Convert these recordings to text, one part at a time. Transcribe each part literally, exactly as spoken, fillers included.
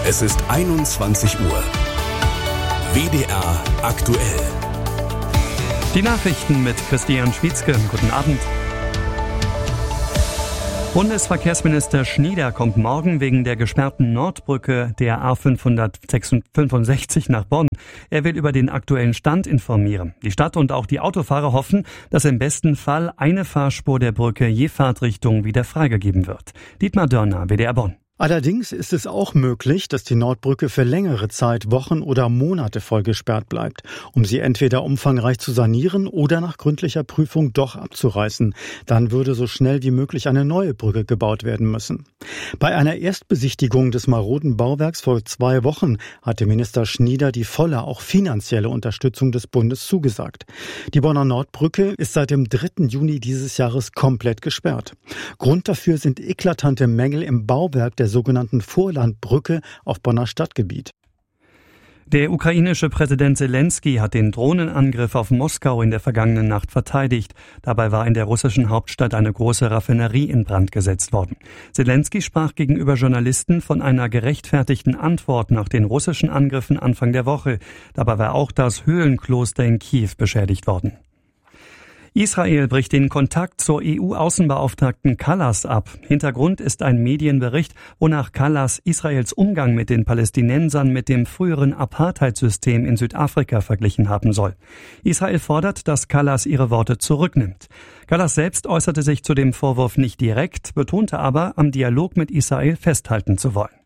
Es ist einundzwanzig Uhr. W D R aktuell. Die Nachrichten mit Christian Schwietzke. Guten Abend. Bundesverkehrsminister Schnieder kommt morgen wegen der gesperrten Nordbrücke der A fünfhundertfünfundsechzig nach Bonn. Er will über den aktuellen Stand informieren. Die Stadt und auch die Autofahrer hoffen, dass im besten Fall eine Fahrspur der Brücke je Fahrtrichtung wieder freigegeben wird. Dietmar Dörner, W D R Bonn. Allerdings ist es auch möglich, dass die Nordbrücke für längere Zeit, Wochen oder Monate voll gesperrt bleibt, um sie entweder umfangreich zu sanieren oder nach gründlicher Prüfung doch abzureißen. Dann würde so schnell wie möglich eine neue Brücke gebaut werden müssen. Bei einer Erstbesichtigung des maroden Bauwerks vor zwei Wochen hatte Minister Schnieder die volle, auch finanzielle Unterstützung des Bundes zugesagt. Die Bonner Nordbrücke ist seit dem dritten Juni dieses Jahres komplett gesperrt. Grund dafür sind eklatante Mängel im Bauwerk der der sogenannten Vorlandbrücke auf Bonner Stadtgebiet. Der ukrainische Präsident Selenskyj hat den Drohnenangriff auf Moskau in der vergangenen Nacht verteidigt. Dabei war in der russischen Hauptstadt eine große Raffinerie in Brand gesetzt worden. Selenskyj sprach gegenüber Journalisten von einer gerechtfertigten Antwort nach den russischen Angriffen Anfang der Woche. Dabei war auch das Höhlenkloster in Kiew beschädigt worden. Israel bricht den Kontakt zur E U-Außenbeauftragten Kallas ab. Hintergrund ist ein Medienbericht, wonach Kallas Israels Umgang mit den Palästinensern mit dem früheren Apartheidsystem in Südafrika verglichen haben soll. Israel fordert, dass Kallas ihre Worte zurücknimmt. Kallas selbst äußerte sich zu dem Vorwurf nicht direkt, betonte aber, am Dialog mit Israel festhalten zu wollen.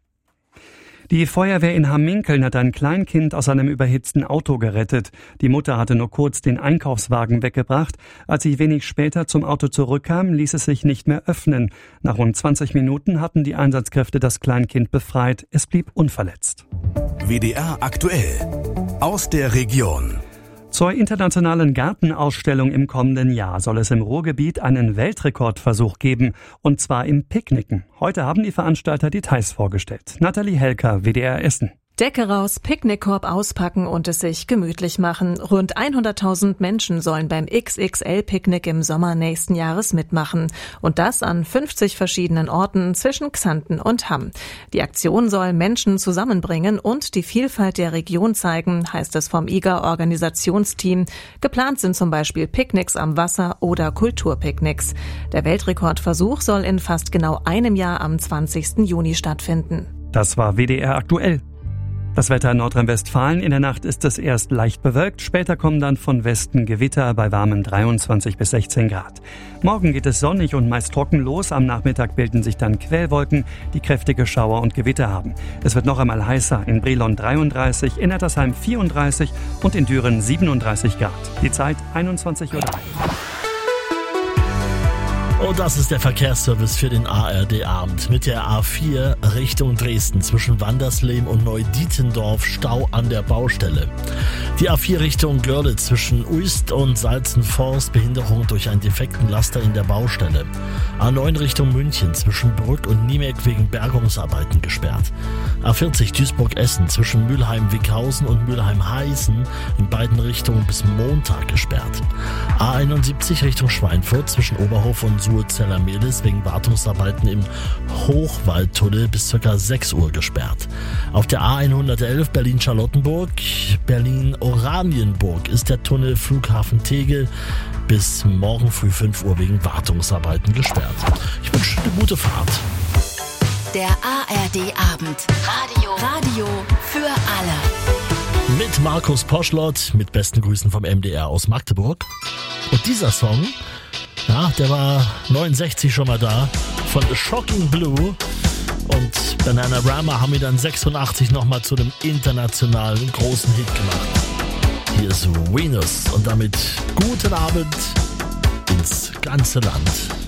Die Feuerwehr in Hamminkeln hat ein Kleinkind aus einem überhitzten Auto gerettet. Die Mutter hatte nur kurz den Einkaufswagen weggebracht. Als sie wenig später zum Auto zurückkam, ließ es sich nicht mehr öffnen. Nach rund zwanzig Minuten hatten die Einsatzkräfte das Kleinkind befreit. Es blieb unverletzt. W D R aktuell. Aus der Region. Zur internationalen Gartenausstellung im kommenden Jahr soll es im Ruhrgebiet einen Weltrekordversuch geben, und zwar im Picknicken. Heute haben die Veranstalter Details vorgestellt. Nathalie Helker, W D R Essen. Decke raus, Picknickkorb auspacken und es sich gemütlich machen. Rund hunderttausend Menschen sollen beim X X L-Picknick im Sommer nächsten Jahres mitmachen. Und das an fünfzig verschiedenen Orten zwischen Xanten und Hamm. Die Aktion soll Menschen zusammenbringen und die Vielfalt der Region zeigen, heißt es vom I G A-Organisationsteam. Geplant sind zum Beispiel Picknicks am Wasser oder Kulturpicknicks. Der Weltrekordversuch soll in fast genau einem Jahr am zwanzigsten Juni stattfinden. Das war W D R aktuell. Das Wetter in Nordrhein-Westfalen: In der Nacht ist es erst leicht bewölkt, später kommen dann von Westen Gewitter bei warmen dreiundzwanzig bis sechzehn Grad. Morgen geht es sonnig und meist trocken los, am Nachmittag bilden sich dann Quellwolken, die kräftige Schauer und Gewitter haben. Es wird noch einmal heißer, in Brilon dreiunddreißig, in Nettersheim vierunddreißig und in Düren siebenunddreißig Grad. Die Zeit einundzwanzig Uhr drei. Und das ist der Verkehrsservice für den A R D-Abend. Mit der A vier Richtung Dresden zwischen Wanderslehm und Neudietendorf Stau an der Baustelle. Die A vier Richtung Görlitz zwischen Uist und Salzenforst Behinderung durch einen defekten Laster in der Baustelle. A neun Richtung München zwischen Brück und Niemek wegen Bergungsarbeiten gesperrt. A vierzig Duisburg-Essen zwischen Mülheim-Wickhausen und Mülheim-Heißen in beiden Richtungen bis Montag gesperrt. A einundsiebzig Richtung Schweinfurt zwischen Oberhof und Suhrzeller-Mehlis wegen Wartungsarbeiten im Hochwaldtunnel bis ca. sechs Uhr gesperrt. Auf der A hundertelf Berlin-Charlottenburg, Berlin-Oranienburg ist der Tunnel Flughafen Tegel bis morgen früh fünf Uhr wegen Wartungsarbeiten gesperrt. Ich wünsche eine gute Fahrt. Der A R D-Abend. Radio. Radio für alle. Mit Markus Poschlott, mit besten Grüßen vom M D R aus Magdeburg. Und dieser Song, ja, der war neunundsechzig schon mal da, von Shocking Blue. Und Bananarama haben ihn dann sechsundachtzig nochmal zu einem internationalen großen Hit gemacht. Hier ist Venus und damit guten Abend ins ganze Land.